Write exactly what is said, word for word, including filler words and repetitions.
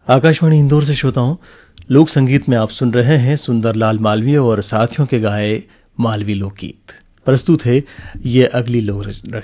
आकाशवाणी इंदौर से श्रोताओं, लोक संगीत में आप सुन रहे हैं सुंदरलाल मालवीय और साथियों के गाए मालवी लोकगीत। प्रस्तुत है ये अगली लोक रचना।